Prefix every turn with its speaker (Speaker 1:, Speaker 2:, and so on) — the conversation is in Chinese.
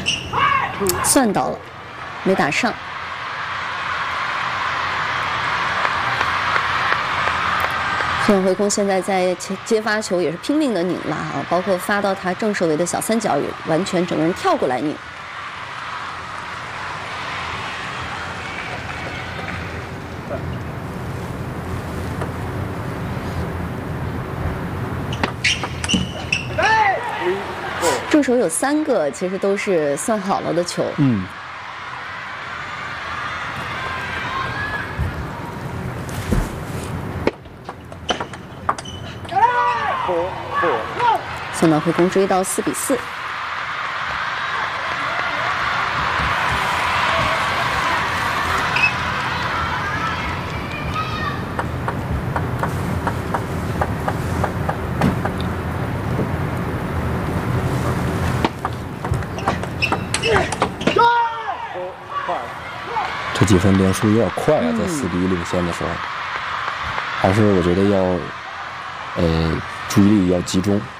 Speaker 1: 算到了，没打上。孙慧空现在在接发球也是拼命的拧拉啊，包括发到他正手围的小三角也完全整个人跳过来拧。正手有3个，其实都是算好了的球。宋岛慧空追到4比4。
Speaker 2: 这几分连输有点快啊，在4比1领先的时候，还是我觉得要，注意力要集中。